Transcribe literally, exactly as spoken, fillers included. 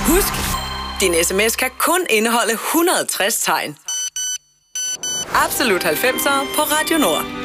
Husk, din sms kan kun indeholde et hundrede og tres tegn. Absolut halvfemser på Radio Nord.